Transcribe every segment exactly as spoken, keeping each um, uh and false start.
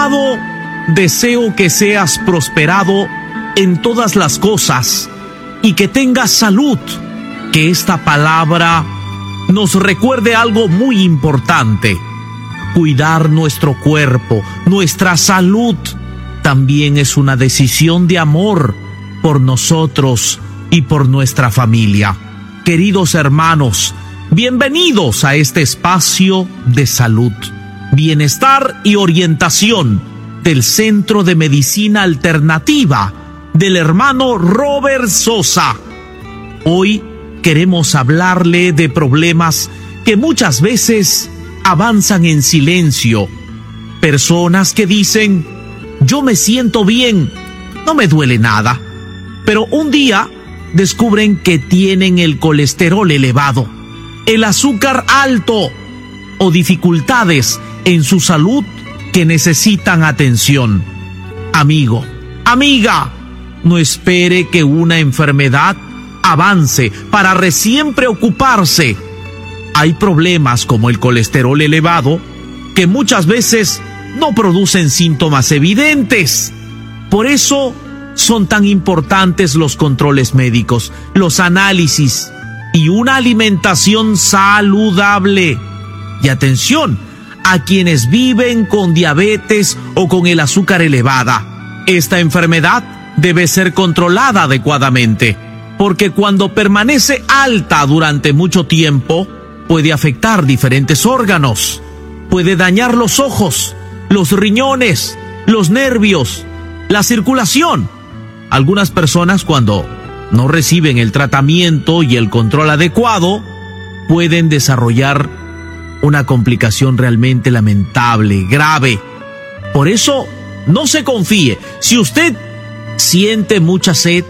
amado, deseo que seas prosperado en todas las cosas y que tengas salud. Que esta palabra nos recuerde algo muy importante: cuidar nuestro cuerpo, nuestra salud, también es una decisión de amor por nosotros y por nuestra familia. Queridos hermanos, bienvenidos a este espacio de salud, bienestar y orientación del Centro de Medicina Alternativa del hermano Robert Sosa. Hoy queremos hablarle de problemas que muchas veces avanzan en silencio. Personas que dicen: yo me siento bien, no me duele nada. Pero un día descubren que tienen el colesterol elevado, el azúcar alto o dificultades en su salud que necesitan atención. Amigo, amiga, no espere que una enfermedad avance para recién preocuparse. Hay problemas como el colesterol elevado que muchas veces no producen síntomas evidentes. Por eso son tan importantes los controles médicos, los análisis y una alimentación saludable. Y atención a quienes viven con diabetes o con el azúcar elevada. Esta enfermedad debe ser controlada adecuadamente, porque cuando permanece alta durante mucho tiempo, puede afectar diferentes órganos, puede dañar los ojos, los riñones, los nervios, la circulación. Algunas personas, cuando no reciben el tratamiento y el control adecuado, pueden desarrollar una complicación realmente lamentable, grave. Por eso, no se confíe. Si usted siente mucha sed,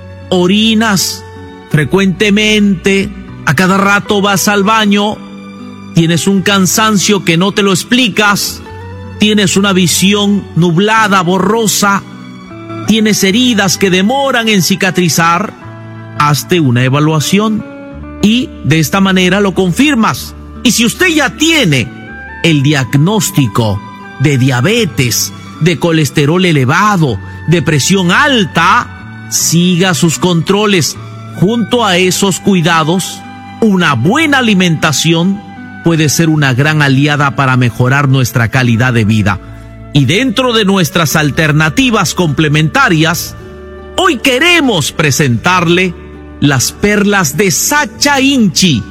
orinas frecuentemente, a cada rato vas al baño, tienes un cansancio que no te lo explicas, tienes una visión nublada, borrosa, tienes heridas que demoran en cicatrizar, hazte una evaluación y de esta manera lo confirmas. Y si usted ya tiene el diagnóstico de diabetes, de colesterol elevado, de presión alta, siga sus controles. Junto a esos cuidados, una buena alimentación puede ser una gran aliada para mejorar nuestra calidad de vida. Y dentro de nuestras alternativas complementarias, hoy queremos presentarle las perlas de Sacha Inchi,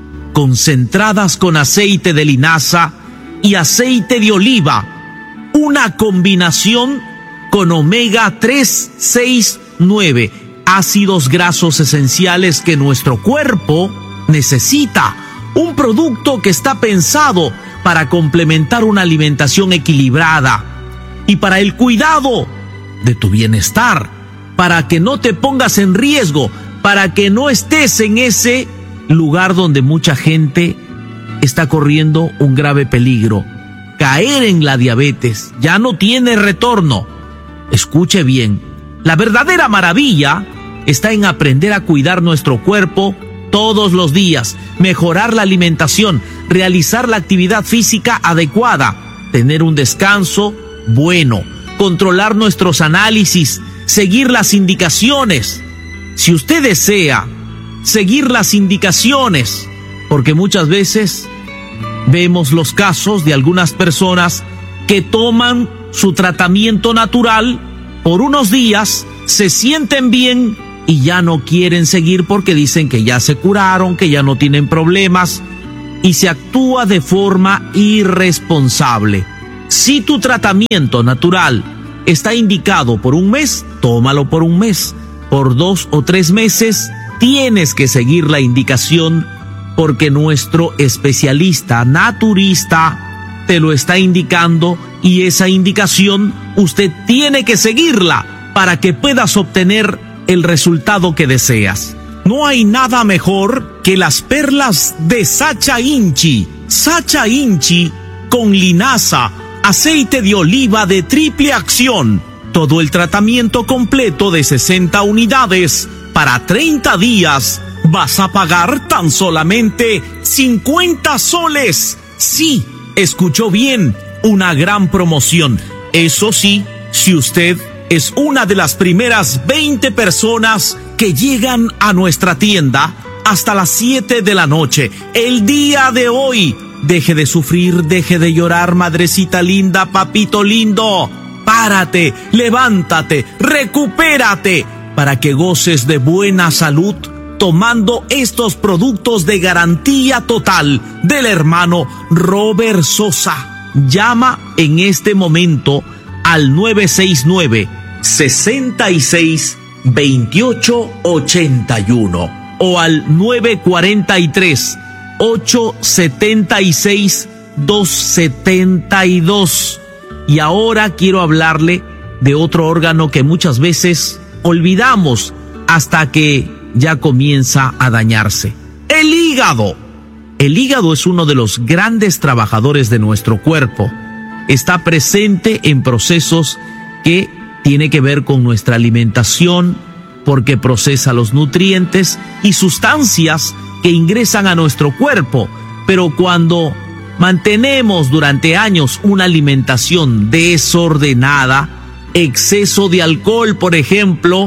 concentradas con aceite de linaza y aceite de oliva, una combinación con omega tres, seis, nueve, ácidos grasos esenciales que nuestro cuerpo necesita. Un producto que está pensado para complementar una alimentación equilibrada y para el cuidado de tu bienestar, para que no te pongas en riesgo, para que no estés en ese lugar donde mucha gente está corriendo un grave peligro. Caer en la diabetes ya no tiene retorno. Escuche bien, la verdadera maravilla está en aprender a cuidar nuestro cuerpo todos los días, mejorar la alimentación, realizar la actividad física adecuada, tener un descanso bueno, controlar nuestros análisis, seguir las indicaciones. Si usted desea seguir las indicaciones, porque muchas veces vemos los casos de algunas personas que toman su tratamiento natural por unos días, se sienten bien y ya no quieren seguir porque dicen que ya se curaron, que ya no tienen problemas, y se actúa de forma irresponsable. Si tu tratamiento natural está indicado por un mes, tómalo por un mes. Por dos o tres meses tienes que seguir la indicación, porque nuestro especialista naturista te lo está indicando, y esa indicación usted tiene que seguirla para que puedas obtener el resultado que deseas. No hay nada mejor que las perlas de Sacha Inchi. Sacha Inchi con linaza, aceite de oliva de triple acción. Todo el tratamiento completo de sesenta unidades para treinta días. Vas a pagar tan solamente cincuenta soles. Sí, escuchó bien, una gran promoción. Eso sí, si usted es una de las primeras veinte personas que llegan a nuestra tienda hasta las siete de la noche, el día de hoy. Deje de sufrir, deje de llorar, madrecita linda, papito lindo. Párate, levántate, recupérate, para que goces de buena salud tomando estos productos de garantía total del hermano Robert Sosa. Llama en este momento al nueve seis nueve, seis seis, dos ocho ocho uno o al nueve cuatro tres, ocho siete seis, dos siete dos. Y ahora quiero hablarle de otro órgano que muchas veces olvidamos hasta que ya comienza a dañarse. El hígado. El hígado es uno de los grandes trabajadores de nuestro cuerpo. Está presente en procesos que tiene que ver con nuestra alimentación, porque procesa los nutrientes y sustancias que ingresan a nuestro cuerpo. Pero cuando mantenemos durante años una alimentación desordenada, exceso de alcohol, por ejemplo,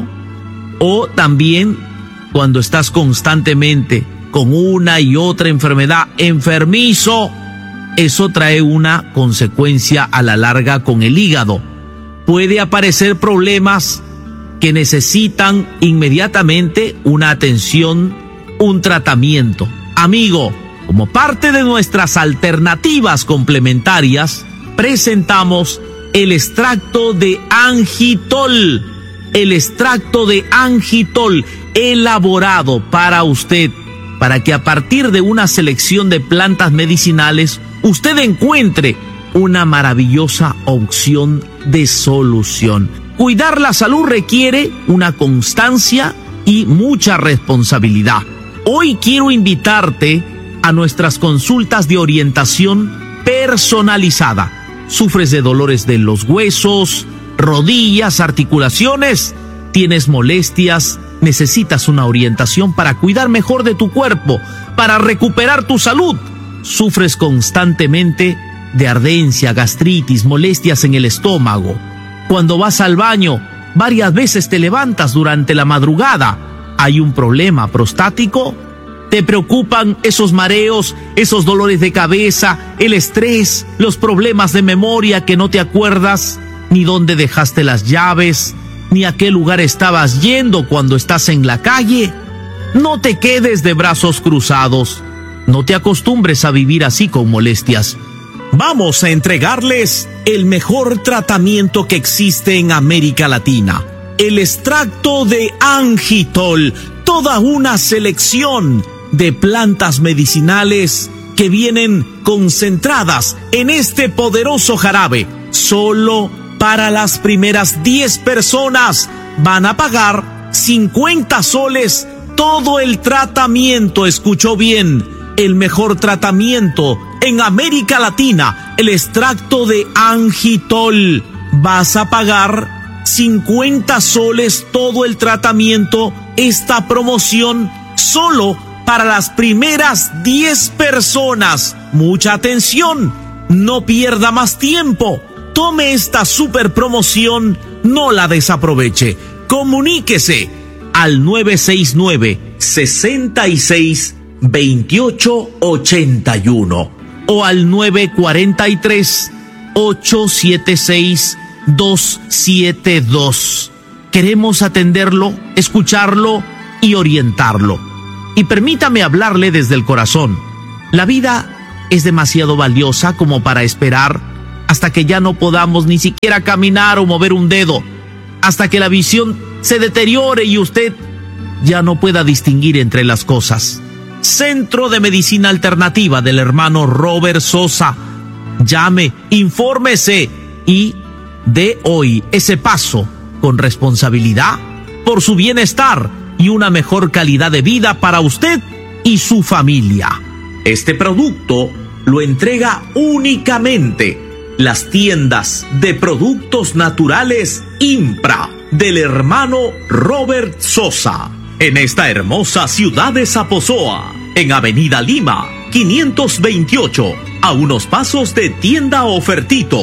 o también cuando estás constantemente con una y otra enfermedad, enfermizo, eso trae una consecuencia a la larga con el hígado. Puede aparecer problemas que necesitan inmediatamente una atención, un tratamiento. Amigo, como parte de nuestras alternativas complementarias, presentamos el extracto de Angitol. El extracto de Angitol elaborado para usted, para que a partir de una selección de plantas medicinales usted encuentre una maravillosa opción de solución. Cuidar la salud requiere una constancia y mucha responsabilidad. Hoy quiero invitarte a nuestras consultas de orientación personalizada. ¿Sufres de dolores de los huesos, rodillas, articulaciones? ¿Tienes molestias? ¿Necesitas una orientación para cuidar mejor de tu cuerpo, para recuperar tu salud? ¿Sufres constantemente de ardencia, gastritis, molestias en el estómago? Cuando vas al baño, varias veces te levantas durante la madrugada. ¿Hay un problema prostático? ¿Te preocupan esos mareos, esos dolores de cabeza, el estrés, los problemas de memoria que no te acuerdas ni dónde dejaste las llaves, ni a qué lugar estabas yendo cuando estás en la calle? No te quedes de brazos cruzados. No te acostumbres a vivir así con molestias. Vamos a entregarles el mejor tratamiento que existe en América Latina. El extracto de Angitol, toda una selección de plantas medicinales que vienen concentradas en este poderoso jarabe. Solo para las primeras diez personas van a pagar cincuenta soles todo el tratamiento. Escuchó bien, el mejor tratamiento en América Latina, el extracto de Angitol. Vas a pagar cincuenta soles todo el tratamiento. Esta promoción solo para las primeras diez personas. Mucha atención, no pierda más tiempo. Tome esta super promoción, no la desaproveche. Comuníquese al nueve seis nueve, seis seis, dos ocho ocho uno o al nueve cuatro tres, ocho siete seis, dos siete dos. Queremos atenderlo, escucharlo y orientarlo. Y permítame hablarle desde el corazón. La vida es demasiado valiosa como para esperar hasta que ya no podamos ni siquiera caminar o mover un dedo, hasta que la visión se deteriore y usted ya no pueda distinguir entre las cosas. Centro de Medicina Alternativa del hermano Robert Sosa. Llame, infórmese y dé hoy ese paso con responsabilidad por su bienestar y una mejor calidad de vida para usted y su familia. Este producto lo entrega únicamente las tiendas de productos naturales Impra del hermano Robert Sosa, en esta hermosa ciudad de Zaposoa, en Avenida Lima, quinientos veintiocho, a unos pasos de Tienda Ofertito.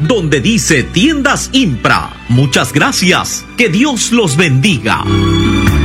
donde dice Tiendas Impra. Muchas gracias. Que Dios los bendiga.